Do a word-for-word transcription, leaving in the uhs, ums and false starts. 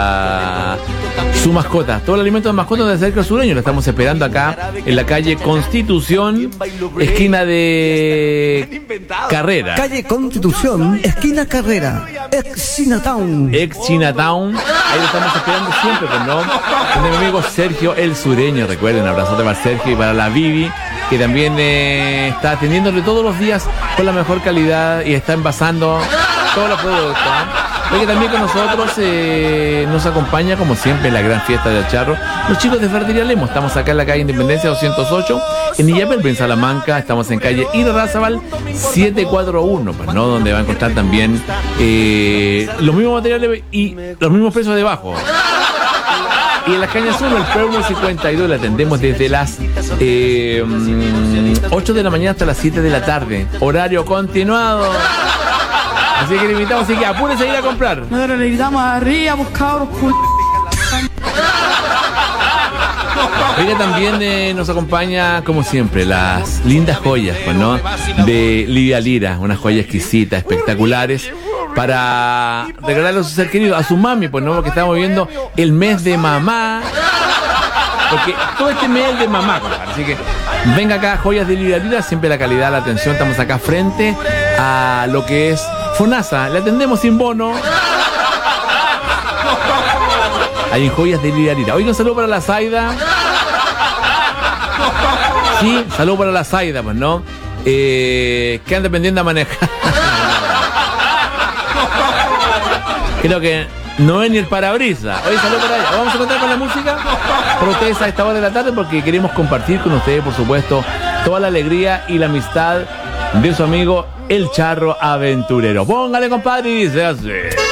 a su mascota. Todo el alimento de mascota de Sergio Sureño lo estamos esperando acá en la calle Constitución, esquina de Carrera. Calle Constitución, esquina Carrera, ex Chinatown. Ex Chinatown. Ahí lo estamos esperando siempre, pues, ¿no? Con mi amigo Sergio el Sureño. Recuerden, abrazote para Sergio y para la Vivi, que también eh, está atendiéndole todos los días con la mejor calidad y está envasando todos los productos. Oye, también con nosotros eh, nos acompaña, como siempre, en la gran fiesta del charro, los chicos de Ferretería Lemo. Estamos acá en la calle Independencia doscientos ocho, en Illapel, en Salamanca. Estamos en calle Irarrázaval setecientos cuarenta y uno, pues, ¿no? Donde va a encontrar también eh, los mismos materiales y los mismos precios debajo. Y en las cañas uno, el Pueblo cincuenta y dos, la atendemos desde las eh, ocho de la mañana hasta las siete de la tarde. Horario continuado. Así que le invitamos, así que apúrese a ir a comprar. Nosotros le invitamos arriba, buscadores, cul... Oiga, también eh, nos acompaña, como siempre, las lindas joyas, pues, ¿no? De Lidia Lira, unas joyas exquisitas, espectaculares, para regalarle a su ser querido, a su mami, pues, ¿no? Porque estamos viviendo el mes de mamá. Porque todo este mes es de mamá, compadre. Así que venga acá, joyas de Lidia Lira, siempre la calidad, la atención. Estamos acá frente a lo que es FONASA. Le atendemos sin bono. Hay en joyas de Lidia Lira. Oiga, un saludo para la Zaida. Sí, saludo para la Zaida, pues, ¿no? Eh, que anda pendiente a manejar. Creo que no es ni el parabrisas. Oye, saludo para ella. Vamos a contar con la música. Protesta a esta hora de la tarde porque queremos compartir con ustedes, por supuesto, toda la alegría y la amistad de su amigo El Charro Aventurero. Póngale, compadre, y dice así.